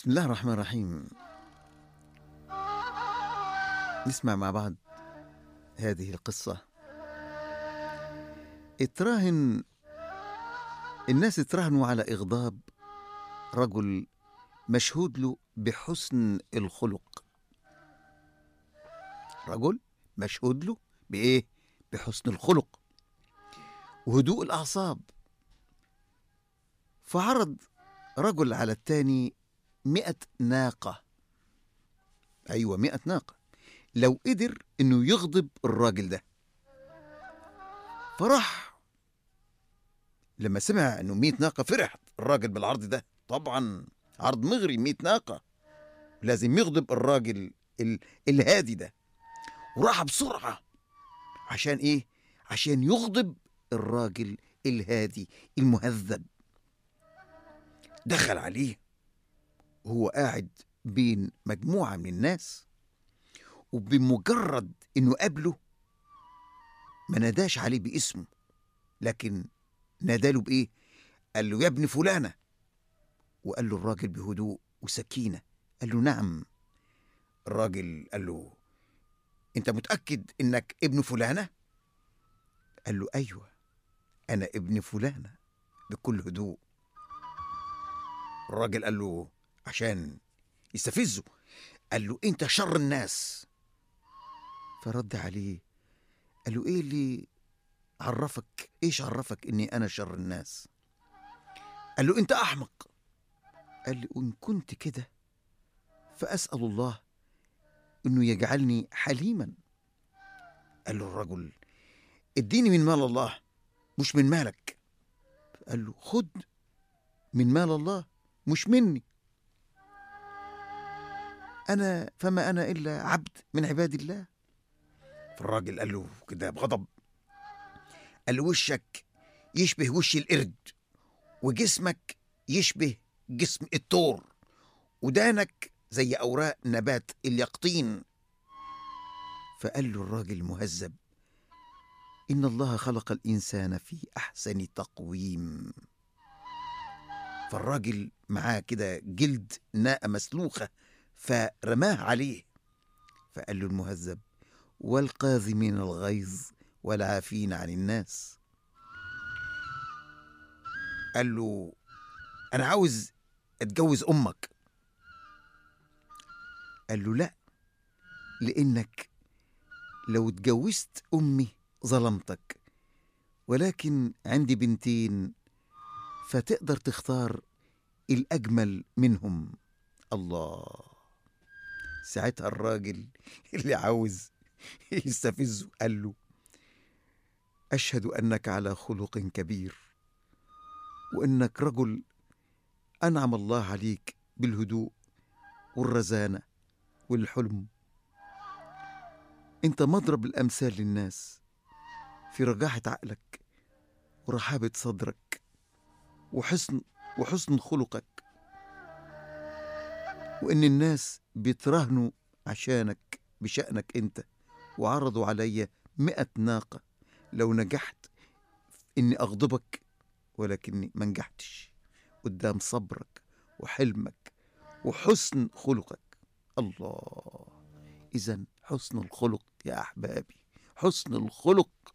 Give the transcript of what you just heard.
بسم الله الرحمن الرحيم. نسمع مع بعض هذه القصة. الناس اتراهنوا على إغضاب رجل مشهود له بحسن الخلق. رجل مشهود له بإيه؟ بحسن الخلق وهدوء الأعصاب. فعرض رجل على التاني 100 ناقة. أيوة 100 ناقة لو قدر إنه يغضب الراجل ده. فراح لما سمع إنه 100 ناقة فرح الراجل بالعرض ده. طبعا عرض مغري، 100 ناقة لازم يغضب الراجل الهادي ده. وراح بسرعة عشان إيه؟ عشان يغضب الراجل الهادي المهذب. دخل عليه وهو قاعد بين مجموعة من الناس، وبمجرد إنه قابله ما ناداش عليه باسمه، لكن ناداله بإيه؟ قال له يا ابن فلانة. وقال له الراجل بهدوء وسكينة، قال له نعم. الراجل قال له أنت متأكد إنك ابن فلانة؟ قال له أيوة أنا ابن فلانة، بكل هدوء. الراجل قال له عشان يستفزه قال له أنت شر الناس. فرد عليه قال له إيش عرفك إني أنا شر الناس؟ قال له أنت أحمق. قال لي إن كنت كده فأسأل الله إنه يجعلني حليما. قال له الرجل اديني من مال الله مش من مالك. قال له خد من مال الله مش مني، فما أنا إلا عبد من عباد الله. فالراجل قال له كده بغضب، قال له وشك يشبه وش القرد، وجسمك يشبه جسم الثور، ودانك زي أوراق نبات اليقطين. فقال له الراجل المهذب إن الله خلق الإنسان في أحسن تقويم. فالراجل معاه كده جلد ناقة مسلوخة فرماه عليه. فقال له المهذب والقاذمين الغيظ والعافين عن الناس. قال له أنا عاوز أتجوز أمك. قال له لا، لأنك لو اتجوزت أمي ظلمتك، ولكن عندي بنتين فتقدر تختار الأجمل منهم. الله. ساعتها الراجل اللي عاوز يستفزه قال له أشهد أنك على خلق كبير، وأنك رجل أنعم الله عليك بالهدوء والرزانة والحلم. أنت مضرب الأمثال للناس في رجاحة عقلك ورحابة صدرك وحسن خلقك، وإن الناس بيتراهنوا عشانك بشأنك أنت، وعرضوا علي 100 ناقة لو نجحت إني أغضبك، ولكني ما نجحتش قدام صبرك وحلمك وحسن خلقك. الله. إذن حسن الخلق يا أحبابي، حسن الخلق